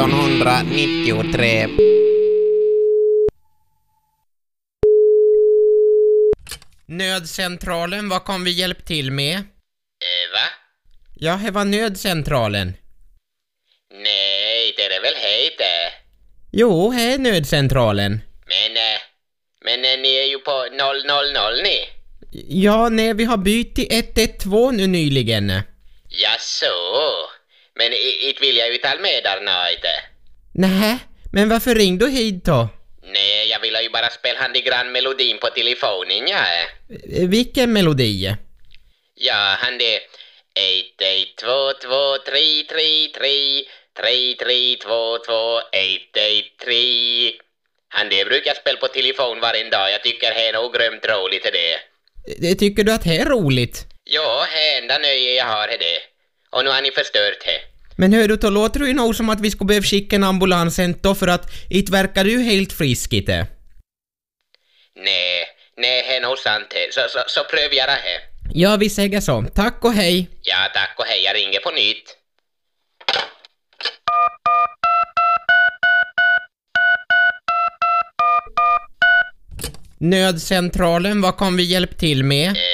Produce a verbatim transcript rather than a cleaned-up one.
nittonhundranittiotre. Nödcentralen, vad kan vi hjälpa till med? Eh, va? Ja, det var nödcentralen. Nej, det är väl hej det. Jo, här är nödcentralen. Men, eh, men eh, ni är ju på noll noll noll ni. Ja, nej, vi har bytt till ett ett två nu nyligen. Ja så. Men inte vill jag ju tala med där nöjde. Nej, men varför ringde du hit då? Nej, jag vill ju bara spela han i grann melodin på telefonen, ja. Eh, Vilken melodi? Ja, han det ett ett två två tre tre tre tre tre två två ett ett tre. Han det brukar spela på telefon varje dag. Jag tycker det är nog grömt roligt det. Eh, Tycker du att det är roligt? Ja, det enda nöje jag har är det. Och nu har ni förstört det. Men hör du, då låter det ju nog som att vi skulle behöva skicka en ambulans då, för att inte verkar du helt frisk i det. Nej, nej, det är nog sant det. Så, så, så pröv göra det. Ja, vi säger så. Tack och hej. Ja, tack och hej. Jag ringer på nytt. Nödcentralen, vad kan vi hjälpa till med? Eh,